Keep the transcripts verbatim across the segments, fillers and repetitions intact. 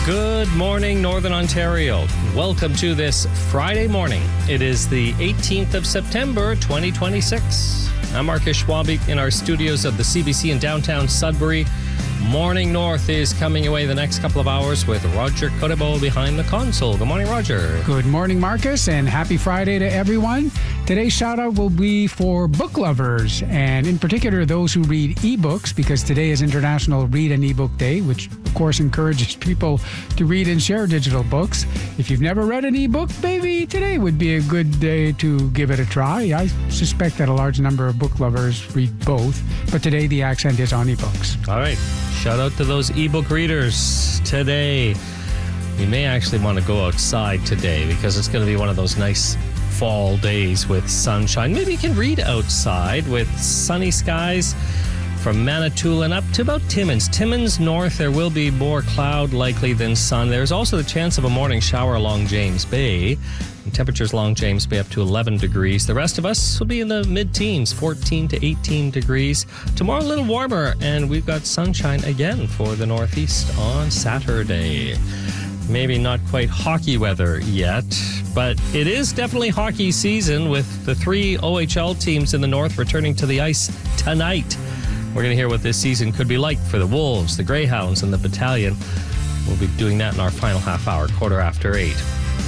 Good morning, Northern Ontario. Welcome to this Friday morning. It is the eighteenth of September, twenty twenty-six. I'm Marcus Schwabe in our studios of the C B C in downtown Sudbury. Morning North is coming away the next couple of hours with Roger Codebo behind the console. Good morning, Roger. Good morning, Marcus, and happy Friday to everyone. Today's shout out will be for book lovers, and in particular those who read ebooks, because today is International Read an Ebook Day, which of course encourages people to read and share digital books. If you've never read an ebook, maybe today would be a good day to give it a try. I suspect that a large number of book lovers read both, but today the accent is on ebooks. All right. Shout out to those ebook readers today. You may actually want to go outside today because it's going to be one of those nice fall days with sunshine. Maybe you can read outside with sunny skies from Manitoulin up to about Timmins. Timmins North, there will be more cloud likely than sun. There's also the chance of a morning shower along James Bay. And temperatures along James Bay up to eleven degrees. The rest of us will be in the mid-teens, fourteen to eighteen degrees. Tomorrow a little warmer, and we've got sunshine again for the Northeast on Saturday. Maybe not quite hockey weather yet, but it is definitely hockey season with the three O H L teams in the North returning to the ice tonight. We're going to hear what this season could be like for the Wolves, the Greyhounds, and the Battalion. We'll be doing that in our final half hour, quarter after eight.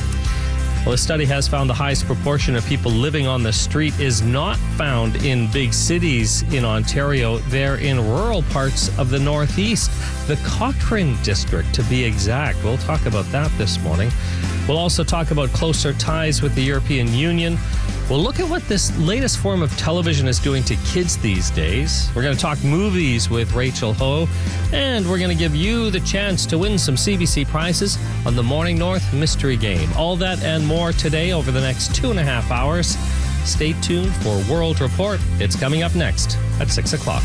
Well, a study has found the highest proportion of people living on the street is not found in big cities in Ontario. They're in rural parts of the Northeast, the Cochrane District, to be exact. We'll talk about that this morning. We'll also talk about closer ties with the European Union. We'll look at what this latest form of television is doing to kids these days. We're going to talk movies with Rachel Ho, and we're going to give you the chance to win some C B C prizes on the Morning North Mystery Game. All that and more today over the next two and a half hours. Stay tuned for World Report. It's coming up next at six o'clock.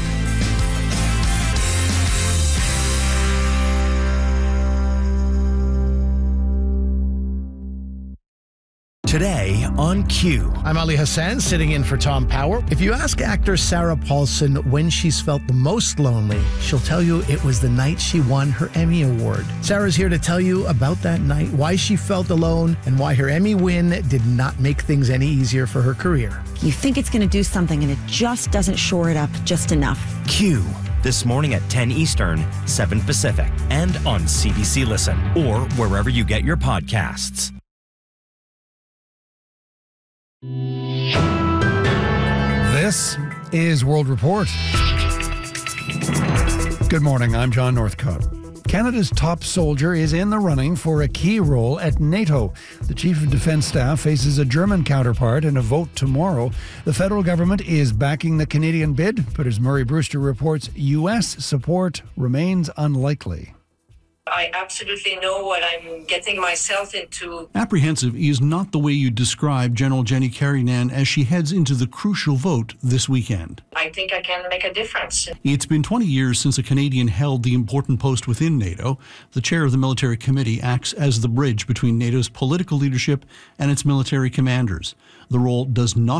Today on Q. I'm Ali Hassan, sitting in for Tom Power. If you ask actor Sarah Paulson when she's felt the most lonely, she'll tell you it was the night she won her Emmy Award. Sarah's here to tell you about that night, why she felt alone, and why her Emmy win did not make things any easier for her career. You think it's going to do something, and it just doesn't shore it up just enough. Q. This morning at ten Eastern, seven Pacific, and on C B C Listen, or wherever you get your podcasts. This is World Report. Good morning, I'm John Northcott. Canada's top soldier is in the running for a key role at NATO. The Chief of Defence Staff faces a German counterpart in a vote tomorrow. The federal government is backing the Canadian bid, but as Murray Brewster reports, U S support remains unlikely. I absolutely know what I'm getting myself into. Apprehensive is not the way you describe General Jenny Carignan as she heads into the crucial vote this weekend. I think I can make a difference. It's been twenty years since a Canadian held the important post within NATO. The chair of the military committee acts as the bridge between NATO's political leadership and its military commanders. The role does not